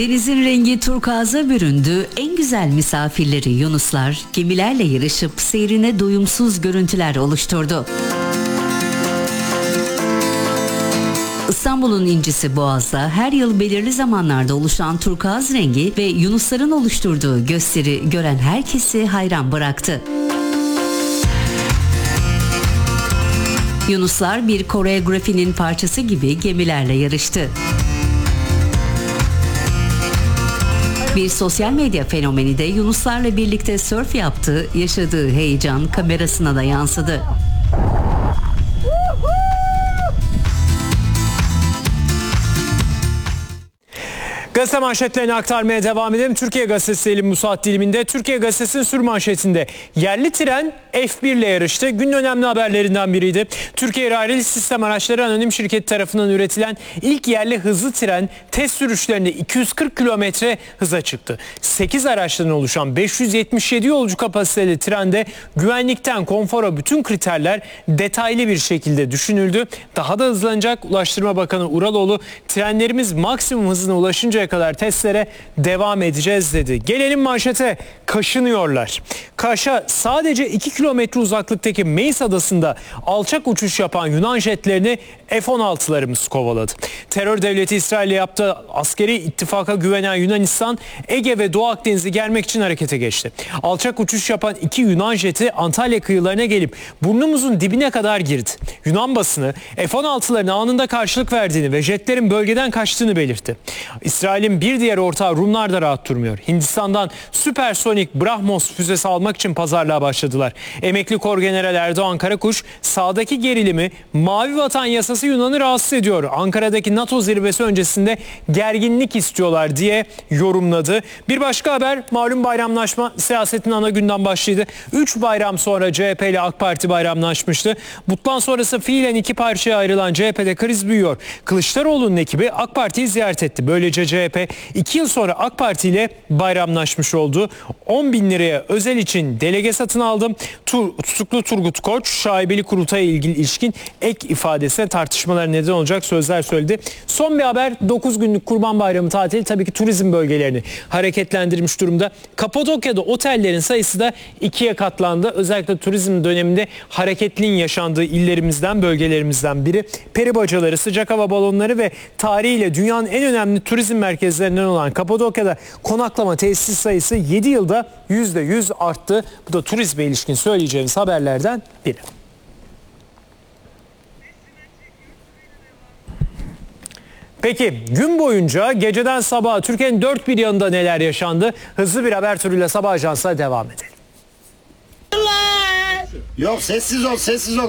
Denizin rengi turkuaza büründü, en güzel misafirleri yunuslar gemilerle yarışıp seyrine doyumsuz görüntüler oluşturdu. İstanbul'un incisi Boğaz'da her yıl belirli zamanlarda oluşan turkuaz rengi ve yunusların oluşturduğu gösteri gören herkesi hayran bıraktı. Yunuslar bir koreografinin parçası gibi gemilerle yarıştı. Bir sosyal medya fenomeni de yunuslarla birlikte sörf yaptı, yaşadığı heyecan kamerasına da yansıdı. Gazete manşetlerini aktarmaya devam edelim. Türkiye Gazetesi Selim bu saat diliminde. Türkiye Gazetesi'nin sür manşetinde yerli tren F1 ile yarıştı. Günün önemli haberlerinden biriydi. Türkiye Raylı Sistem Araçları Anonim Şirketi tarafından üretilen ilk yerli hızlı tren test sürüşlerinde 240 kilometre hıza çıktı. 8 araçtan oluşan 577 yolcu kapasiteli trende güvenlikten konfora bütün kriterler detaylı bir şekilde düşünüldü. Daha da hızlanacak. Ulaştırma Bakanı Uraloğlu, trenlerimiz maksimum hızına ulaşıncaya kadar testlere devam edeceğiz dedi. Gelelim manşete. Kaşınıyorlar. Kaş'a sadece 2 kilometre uzaklıktaki Meis Adası'nda alçak uçuş yapan Yunan jetlerini F-16'larımız kovaladı. Terör devleti İsrail'e yaptığı askeri ittifaka güvenen Yunanistan, Ege ve Doğu Akdeniz'i germek için harekete geçti. Alçak uçuş yapan 2 Yunan jeti Antalya kıyılarına gelip burnumuzun dibine kadar girdi. Yunan basını F-16'ların anında karşılık verdiğini ve jetlerin bölgeden kaçtığını belirtti. İsrail'in bir diğer ortağı Rumlar da rahat durmuyor. Hindistan'dan süpersonik Brahmos füzesi almak için pazarlığa başladılar. Emekli Korgeneral Erdoğan Karakuş, sağdaki gerilimi Mavi Vatan yasası Yunan'ı rahatsız ediyor. Ankara'daki NATO zirvesi öncesinde gerginlik istiyorlar diye yorumladı. Bir başka haber, malum bayramlaşma siyasetin ana gündem başlığıydı. 3 bayram sonra CHP ile AK Parti bayramlaşmıştı. Bundan sonrası fiilen iki parçaya ayrılan CHP'de kriz büyüyor. Kılıçdaroğlu'nun ekibi AK Parti'yi ziyaret etti. Böylece CHP 2 yıl sonra AK Parti ile bayramlaşmış oldu. 10 bin liraya özel için delege satın aldım. Tutuklu Turgut Koç, şaibeli kurultaya ilişkin ek ifadesine tartışmalar neden olacak sözler söyledi. Son bir haber, 9 günlük Kurban Bayramı tatili tabii ki turizm bölgelerini hareketlendirmiş durumda. Kapadokya'da otellerin sayısı da 2'ye katlandı. Özellikle turizm döneminde hareketliliğin yaşandığı illerimizden, bölgelerimizden biri. Peri bacaları, sıcak hava balonları ve tarihiyle dünyanın en önemli turizm merkezlerinden olan Kapadokya'da konaklama tesis sayısı 7 yılda %100 arttı. Bu da turizme ilişkin söyleyeceğimiz haberlerden biri. Peki gün boyunca geceden sabaha Türkiye'nin dört bir yanında neler yaşandı? Hızlı bir haber turuyla Sabah Ajansı'na devam edelim. Yok, sessiz ol, sessiz ol.